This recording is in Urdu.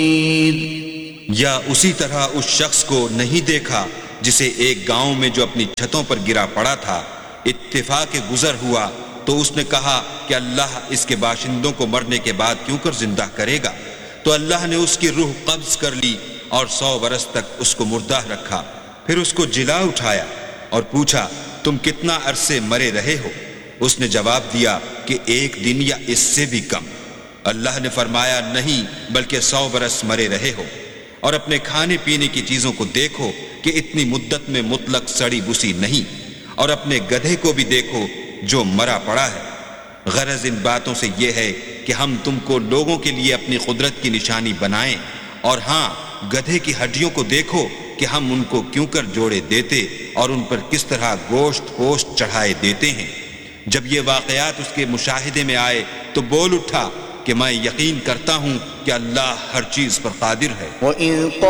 یا اسی طرح اس شخص کو نہیں دیکھا جسے ایک گاؤں میں جو اپنی چھتوں پر گرا پڑا تھا اتفاق گزر ہوا تو اس نے کہا کہ اللہ اس کے باشندوں کو مرنے کے بعد کیوں کر زندہ کرے گا؟ تو اللہ نے اس کی روح قبض کر لی اور 100 برس تک اس کو مردہ رکھا. پھر اس کو جلا اٹھایا اور پوچھا تم کتنا عرصے مرے رہے ہو؟ اس نے جواب دیا کہ 1 دن یا اس سے بھی کم. اللہ نے فرمایا نہیں بلکہ 100 برس مرے رہے ہو. اور اپنے کھانے پینے کی چیزوں کو دیکھو کہ اتنی مدت میں مطلق سڑی بسی نہیں، اور اپنے گدھے کو بھی دیکھو جو مرا پڑا ہے. غرض ان باتوں سے یہ ہے کہ ہم تم کو لوگوں کے لیے اپنی قدرت کی نشانی بنائیں. اور ہاں گدھے کی ہڈیوں کو دیکھو کہ ہم ان کو کیوں کر جوڑے دیتے اور ان پر کس طرح گوشت چڑھائے دیتے ہیں. جب یہ واقعات اس کے مشاہدے میں آئے تو بول اٹھا کہ میں یقین کرتا ہوں کہ اللہ ہر چیز پر قادر ہے. وَإِذْ